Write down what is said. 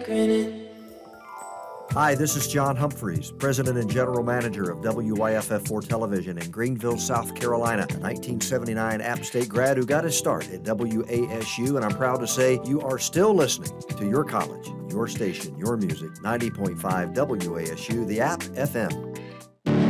grinning. Hi, this is John Humphreys, President and General Manager of WYFF4 Television in Greenville, South Carolina, a 1979 App State grad who got his start at WASU, and I'm proud to say you are still listening to your college, your station, your music, 90.5 WASU, the App FM.